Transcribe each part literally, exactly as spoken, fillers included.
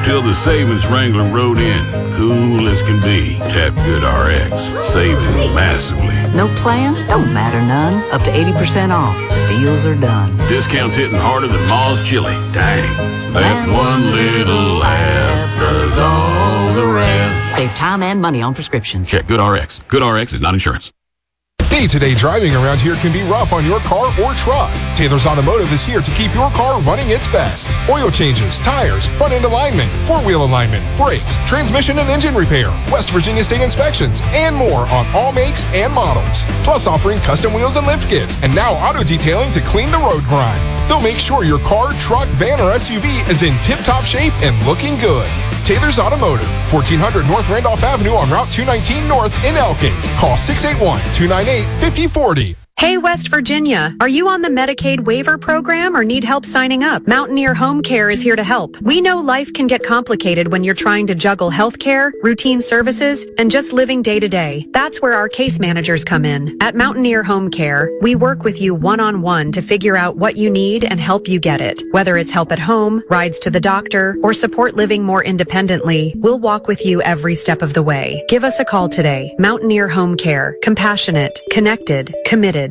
till the savings Wrangler rode in. Cool as can be. Tap GoodRx, saving massively. No plan? Don't matter none. Up to eighty percent off. The deals are done. Discounts hitting harder than Ma's chili. Dang. That one little app does all the rest. Save time and money on prescriptions. Check GoodRx. GoodRx is not insurance. Day-to-day driving around here can be rough on your car or truck. Taylor's Automotive is here to keep your car running its best. Oil changes, tires, front-end alignment, four-wheel alignment, brakes, transmission and engine repair, West Virginia state inspections, and more on all makes and models. Plus offering custom wheels and lift kits, and now auto detailing to clean the road grime. They'll make sure your car, truck, van, or S U V is in tip-top shape and looking good. Taylor's Automotive, fourteen hundred North Randolph Avenue on Route two nineteen North in Elkins. Call six eight one, two nine eight, five oh four oh. Hey, West Virginia, are you on the Medicaid waiver program or need help signing up? Mountaineer Home Care is here to help. We know life can get complicated when you're trying to juggle health care, routine services, and just living day to day. That's where our case managers come in. At Mountaineer Home Care, we work with you one-on-one to figure out what you need and help you get it. Whether it's help at home, rides to the doctor, or support living more independently, we'll walk with you every step of the way. Give us a call today. Mountaineer Home Care. Compassionate, connected, committed.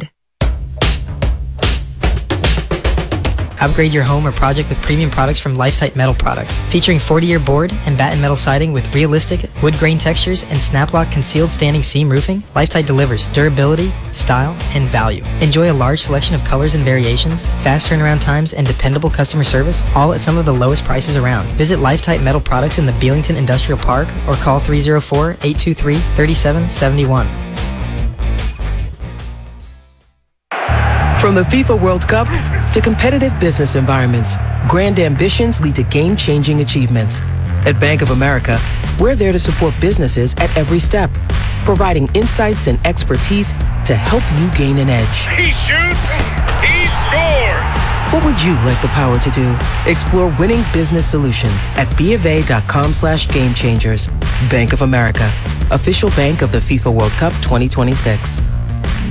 Upgrade your home or project with premium products from Lifetite Metal Products, featuring forty-year board and batten metal siding with realistic wood grain textures and Snap-Lock concealed standing seam roofing. Lifetite delivers durability, style, and value. Enjoy a large selection of colors and variations, fast turnaround times, and dependable customer service, all at some of the lowest prices around. Visit Lifetite Metal Products in the Beelington Industrial Park or call three oh four, eight two three, three seven seven one. From the FIFA World Cup to competitive business environments, grand ambitions lead to game-changing achievements. At Bank of America, we're there to support businesses at every step, providing insights and expertise to help you gain an edge. He shoots, he scores! What would you like the power to do? Explore winning business solutions at bofa.com slash game changers. Bank of America, official bank of the FIFA World Cup twenty twenty-six.